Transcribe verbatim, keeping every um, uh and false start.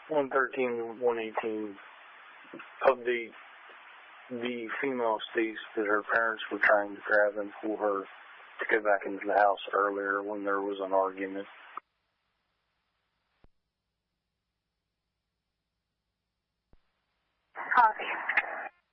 one thirteen, one eighteen of the the female states that her parents were trying to grab and pull her to go back into the house earlier when there was an argument. Copy.